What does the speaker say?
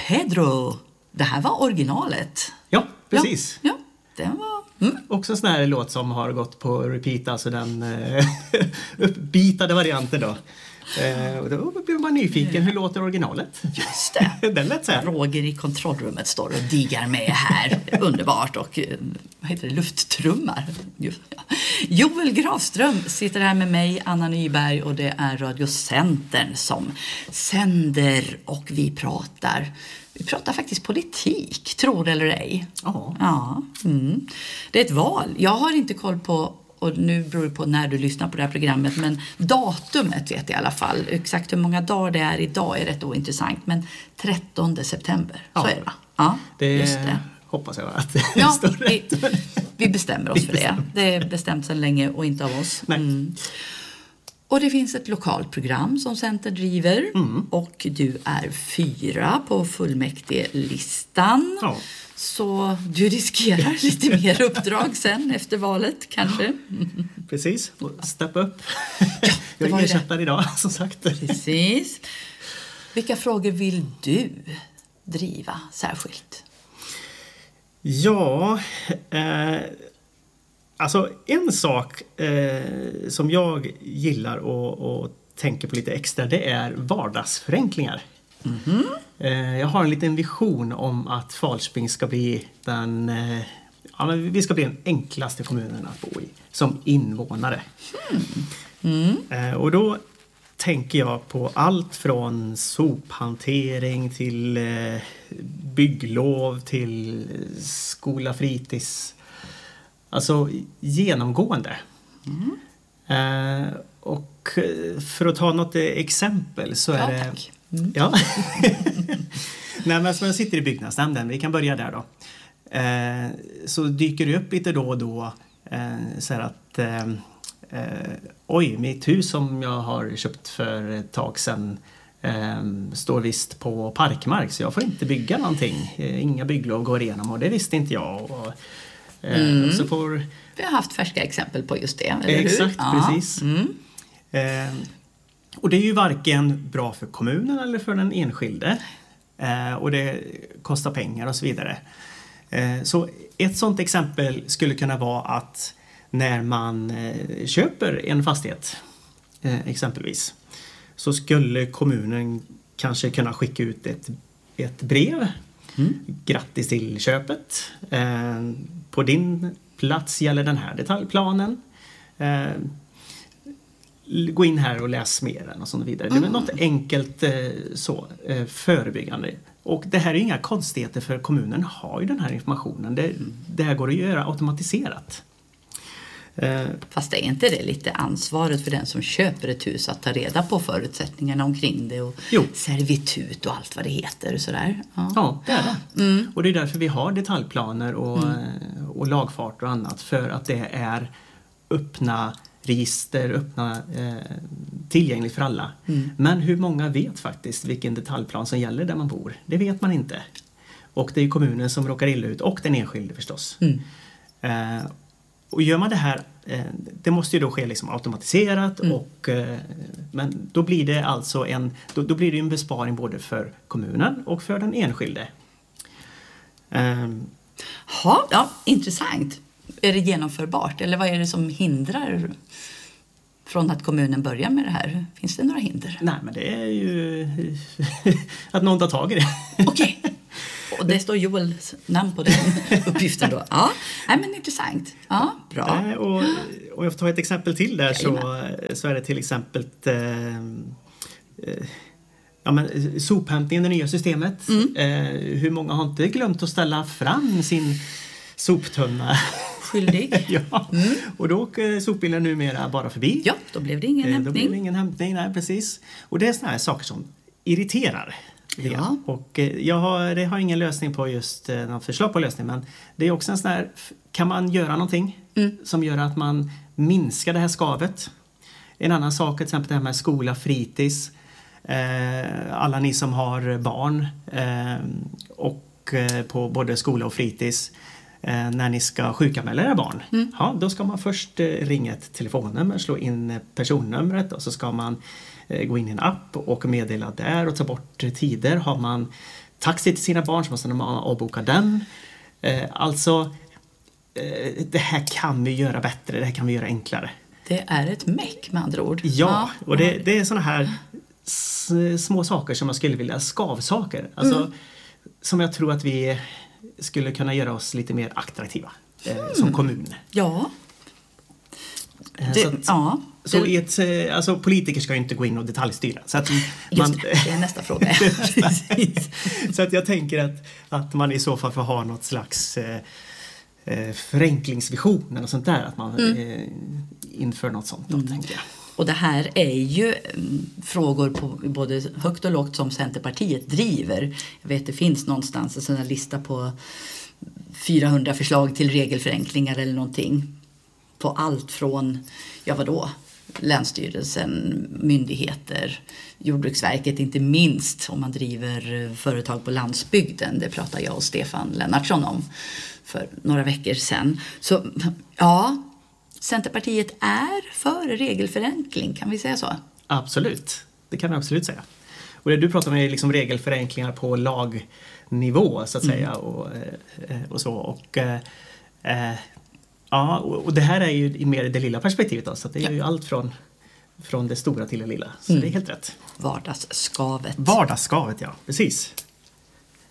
Pedro. Det här var originalet. Ja, precis. Ja, den var... Också en sån här låt som har gått på repeat, alltså den uppbitade varianten då. Och då blir man nyfiken, hur låter originalet? Just det. Den lät så här. Roger i kontrollrummet står och diggar med här. Underbart. Och vad heter det? Lufttrummar. Joel Grafström sitter här med mig, Anna Nyberg, och det är Radio Centern som sänder och vi pratar. Vi pratar faktiskt politik, tror eller ej. Ja. Det är ett val. Jag har inte koll på, och nu beror det på när du lyssnar på det här programmet, men datumet vet jag i alla fall. Exakt hur många dagar det är idag är rätt ointressant, men 13 september, så är det va? Ja, just det. Hoppas jag att det står rätt. Vi bestämmer oss för det. Det är bestämt sedan länge och inte av oss. Och det finns ett lokalt program som Centern driver. Och du är 4 på fullmäktigelistan. Ja. Så du riskerar lite mer uppdrag sen efter valet kanske. Precis, step up. Jag är ersättare idag, som sagt. Precis. Vilka frågor vill du driva särskilt? Ja, alltså en sak som jag gillar och tänker på lite extra, det är vardagsförenklingar. Jag har en liten vision om att Falköping ska bli vi ska bli den enklaste kommunen att bo i som invånare. Och då tänker jag på allt från sophantering till bygglov till skola, fritids. Alltså genomgående. Och för att ta något exempel så är det... Tack. Ja. Nej, men som jag sitter i byggnadsnämnden, vi kan börja där då. Så dyker det upp lite då och då så här att oj, mitt hus som jag har köpt för ett tag sedan står visst på parkmark, så jag får inte bygga någonting. Inga bygglov går igenom, och det visste inte jag. Och, så får... Vi har haft färska exempel på just det, eller hur? Exakt, precis. Och det är ju varken bra för kommunen eller för den enskilde. Och det kostar pengar och så vidare. Så ett sådant exempel skulle kunna vara att när man köper en fastighet exempelvis, så skulle kommunen kanske kunna skicka ut ett brev. Grattis till köpet. På din plats gäller den här detaljplanen. Gå in här och läs mer och så vidare. Det är något enkelt förebyggande. Och det här är inga konstigheter, för kommunen har ju den här informationen. Det här går att göra automatiserat. Fast är inte det lite ansvaret för den som köper ett hus att ta reda på förutsättningarna omkring det och servitut och allt vad det heter och sådär? Ja, det är det. Och det är därför vi har detaljplaner och lagfart och annat, för att det är öppna register, tillgängligt för alla. Men hur många vet faktiskt vilken detaljplan som gäller där man bor? Det vet man inte. Och det är kommunen som råkar illa ut, och den enskilde förstås. Och gör man det här, det måste ju då ske liksom automatiserat, men då blir det alltså då blir det en besparing både för kommunen och för den enskilde. Ja, intressant. Är det genomförbart, eller vad är det som hindrar från att kommunen börjar med det här? Finns det några hinder? Nej, men det är ju att någon tar tag i det. Okej. Och det står Joels namn på den uppgiften då. Ja, men intressant. Ja, bra. Och jag får ta ett exempel till där, så är det till exempel sophämtningen, det nya systemet. Hur många har inte glömt att ställa fram sin soptunna? Skyldig. Ja. Och då åker sopbilen numera bara förbi. Ja, då blev det ingen hämtning. Då blev det ingen hämtning, nej precis. Och det är såna här saker som irriterar. Ja. Och det har ingen lösning på just något förslag på lösning, men det är också en sån här, kan man göra någonting som gör att man minskar det här skavet? En annan sak, till exempel det här med skola, fritids. Alla ni som har barn och på både skola och fritids, när ni ska sjukanmäla era barn, då ska man först ringa ett telefonnummer, slå in personnumret, och så ska man gå in i en app och meddela där och ta bort tider. Har man taxi till sina barn så måste de avboka den. Alltså, det här kan vi göra bättre, det här kan vi göra enklare. Det är ett meck med andra ord. Ja, och det är såna här små saker som jag skulle vilja, skavsaker. Alltså, som jag tror att vi skulle kunna göra oss lite mer attraktiva som kommun. Ja. Så alltså, politiker ska ju inte gå in och detaljstyra. Så att det är nästa fråga. Precis. Så att jag tänker att man i så fall får ha något slags förenklingsvision eller sånt där. Att man inför något sånt då, tänker jag. Och det här är ju frågor på både högt och lågt som Centerpartiet driver. Jag vet det finns någonstans en sån här lista på 400 förslag till regelförenklingar eller någonting. På allt från, Länsstyrelsen, myndigheter, Jordbruksverket inte minst om man driver företag på landsbygden. Det pratade jag och Stefan Lennartsson om för några veckor sedan. Så ja, Centerpartiet är för regelförenkling, kan vi säga så? Absolut, det kan vi absolut säga. Och det du pratar om är liksom regelförenklingar på lagnivå så att säga och så. Och det här är ju mer det lilla perspektivet då, så att det är ju allt från det stora till det lilla. Så det är helt rätt. Vardagsskavet. Vardagsskavet, ja, precis.